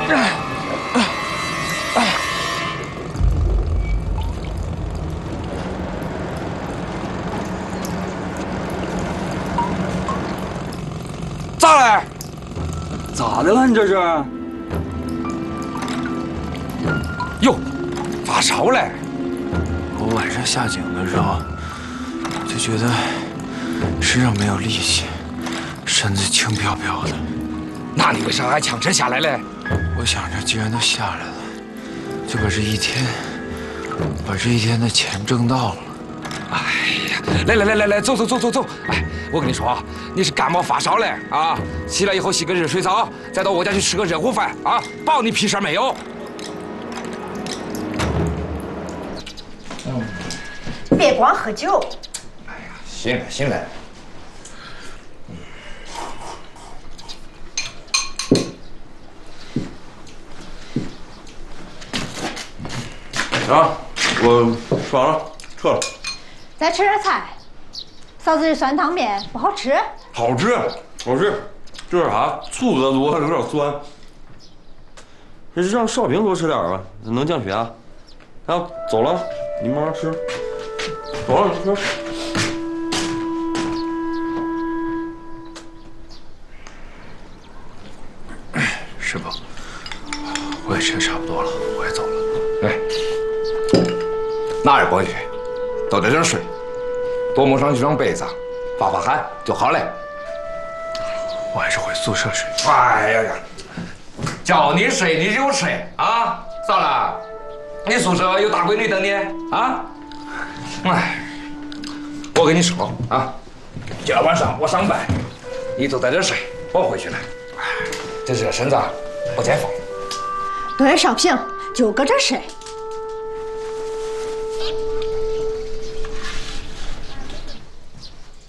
咋了？咋的了？你这是？哟，发烧了！ 我晚上下井的时候就觉得身上没有力气，身子轻飘飘的。 那你为啥还强撑下来嘞？ 我想着既然都下来了，就把这一天的钱挣到了。 哎呀，来，走！哎，我跟你说啊，你是感冒发烧了啊，起来以后洗个热水澡，再到我家去吃个热乎饭啊，保你屁事没有。 别光喝酒。 哎呀，行了。 啊，我吃完了，撤了。 再吃点菜。嫂子，这酸汤面不好吃。 好吃，这是啥？醋搁多，有点酸。这是让少平多吃点吧，能降血压。啊，走了，你慢慢吃。走了，你吃。 师傅，我也吃的差不多了，我也走了。 哎，哪儿过去，都在这儿睡，多蒙上几张被子，发汗就好了。 我还是回宿舍睡。 哎呀，叫你睡你就睡啊？咋了？你宿舍有大闺女等你啊？哎，我跟你说啊，今儿晚上我上班，你就在这睡，我回去了。这热身子不解放。 对，少平就搁这睡。